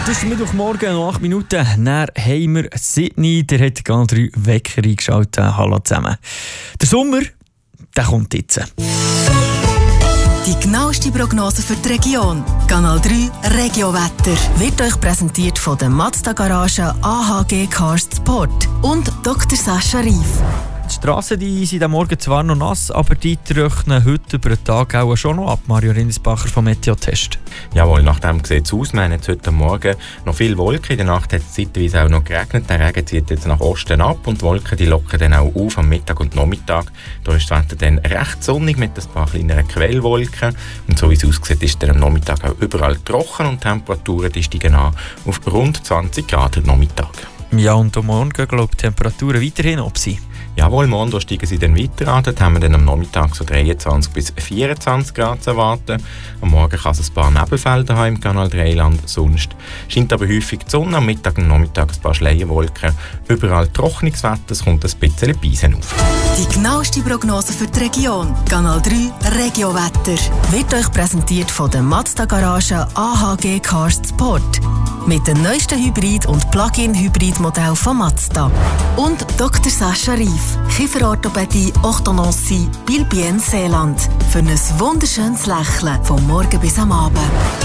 Das ist Mittwochmorgen, noch 8 Minuten. Dann haben wir Sydney, der hat Kanal 3 Wecker eingeschaltet. Hallo zusammen. Der Sommer, der kommt jetzt. Die genaueste Prognose für die Region. Kanal 3 Regiowetter wird euch präsentiert von der Mazda Garage AHG Cars Sport und Dr. Sascha Rief. Die Strassen die sind am Morgen zwar noch nass, aber die trocknen heute über den Tag auch schon noch ab. Mario Rindisbacher vom Meteotest. Jawohl, nach dem sieht es aus. Wir haben jetzt heute Morgen noch viel Wolken. In der Nacht hat es zeitweise auch noch geregnet. Der Regen zieht jetzt nach Osten ab und die Wolken die lockern dann auch auf am Mittag und Nachmittag. Da ist das Wetter dann recht sonnig mit ein paar kleineren Quellwolken. Und so wie es aussieht, ist dann am Nachmittag auch überall trocken und die Temperaturen die steigen an auf rund 20 Grad am Nachmittag. Ja, und am Morgen glaube die Temperaturen weiterhin ab sein. Jawohl, morgen steigen sie dann weiter an. Dort haben wir dann am Nachmittag so 23 bis 24 Grad zu erwarten. Am Morgen kann es ein paar Nebelfelder haben im Kanal 3-Land. Sonst scheint aber häufig die Sonne. Am Mittag und Nachmittag ein paar Schleierwolken. Überall trockenes Wetter, es kommt ein bisschen Beisen auf. Die genaueste Prognose für die Region. Kanal 3 Regiowetter wird euch präsentiert von der Mazda Garage AHG Cars Sport. Mit dem neuesten Hybrid- und Plug-in-Hybrid-Modell von Mazda. Und Dr. Sascha Rief, Kieferorthopädie, Orthodontie, Bilbien, Seeland. Für ein wunderschönes Lächeln vom Morgen bis am Abend.